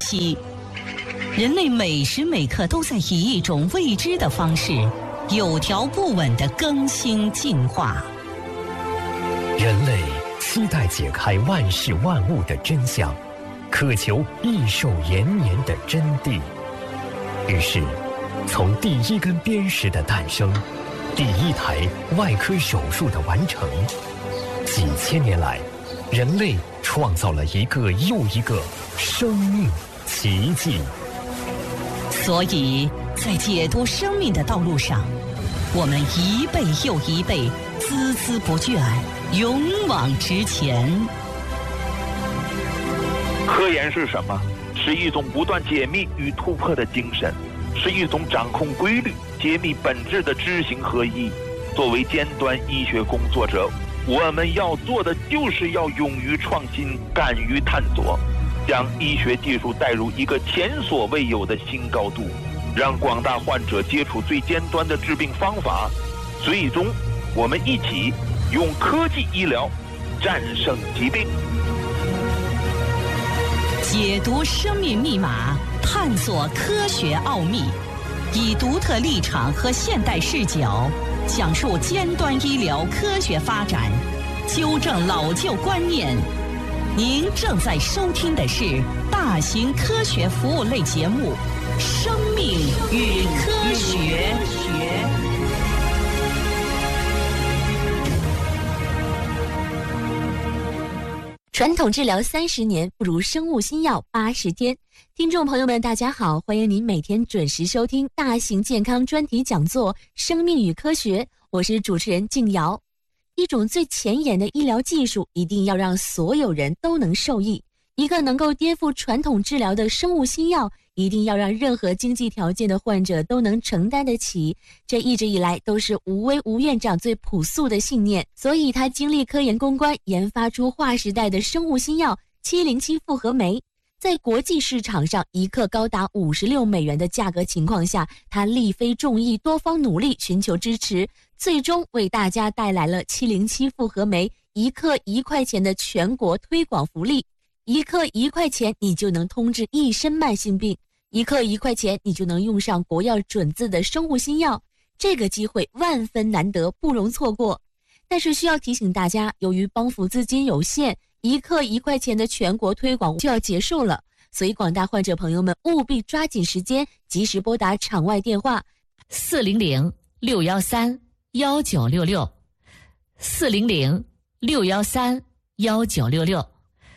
期，人类每时每刻都在以一种未知的方式，有条不紊地更新进化。 人类期待解开万事万物的真相，渴求益寿延年的真谛。于是，从第一根砭石的诞生，第一台外科手术的完成，几千年来，人类创造了一个又一个生命奇迹。 所以在解读生命的道路上，我们一辈又一辈，孜孜不倦，勇往直前。 科研是什么？是一种不断解密与突破的精神，是一种掌控规律、揭秘本质的知行合一。作为尖端医学工作者，我们要做的就是要勇于创新，敢于探索，将医学技术带入一个前所未有的新高度，让广大患者接触最尖端的治病方法。最终，我们一起用科技医疗战胜疾病。 解读生命密码，探索科学奥秘，以独特立场和现代视角讲述尖端医疗科学发展，纠正老旧观念。您正在收听的是大型科学服务类节目《生命与科学》。 传统治疗30年，不如生物新药80天。听众朋友们，大家好，欢迎您每天准时收听大型健康专题讲座《生命与科学》，我是主持人静瑶。一种最前沿的医疗技术，一定要让所有人都能受益。一个能够颠覆传统治疗的生物新药，一定要让任何经济条件的患者都能承担得起。这一直以来都是吴薇吴院长最朴素的信念，所以他经历科研攻关，研发出划时代的生物新药707复合酶。在国际市场上一克高达56美元的价格情况下，他力非众议，多方努力寻求支持，最终为大家带来了707复合酶1克1块钱的全国推广福利。1克1块钱，你就能通治一身慢性病；1克1块钱，你就能用上国药准字的生物新药。这个机会万分难得，不容错过。但是需要提醒大家，由于帮扶资金有限，1克1块钱的全国推广就要结束了，所以广大患者朋友们务必抓紧时间，及时拨打场外电话 400-613-1966 400-613-1966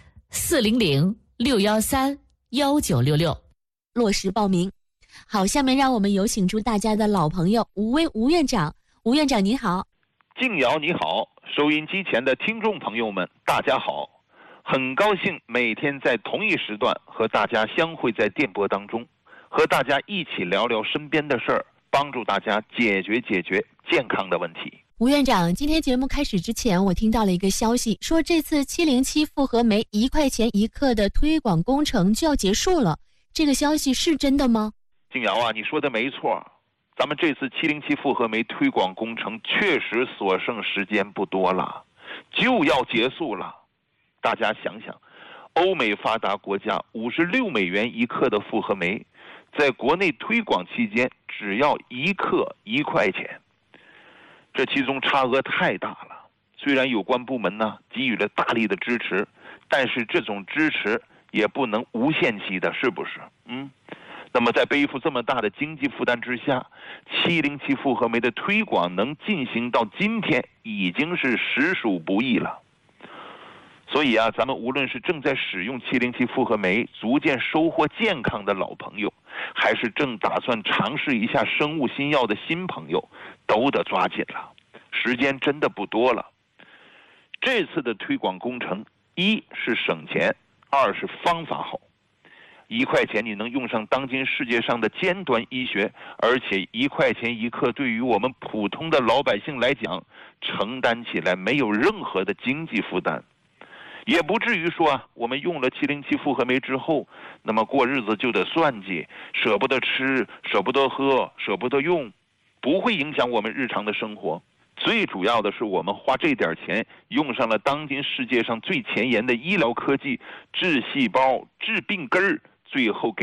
400-613-1966 落实报名。好，下面让我们有请出大家的老朋友吴薇吴院长。吴院长您好。 静瑶你好，收音机前的听众朋友们大家好，很高兴每天在同一时段和大家相会在电波当中，和大家一起聊聊身边的事儿，帮助大家解决健康的问题。 吴院长，今天节目开始之前，我听到了一个消息，说这次707复合酶1块钱1克的推广工程就要结束了，这个消息是真的吗？ 静瑶啊，你说的没错，咱们这次707复合酶推广工程确实所剩时间不多了，就要结束了。大家想想，欧美发达国家56美元1克的复合酶，在国内推广期间只要1克1块钱，这其中差额太大了。虽然有关部门呢给予了大力的支持，但是这种支持也不能无限期的，是不是？那么在背负这么大的经济负担之下，707复合酶的推广能进行到今天，已经是实属不易了。所以啊，咱们无论是正在使用707复合酶逐渐收获健康的老朋友，还是正打算尝试一下生物新药的新朋友，都得抓紧了，时间真的不多了。这次的推广工程，一是省钱，二是方法好。1块钱你能用上当今世界上的尖端医学，而且1块钱1克对于我们普通的老百姓来讲，承担起来没有任何的经济负担，也不至于说我们用了707复合酶之后，那么过日子就得算计，舍不得吃，舍不得喝，舍不得用，不会影响我们日常的生活。最主要的是，我们花这点钱用上了当今世界上最前沿的医疗科技，治细胞、治病根儿， 最后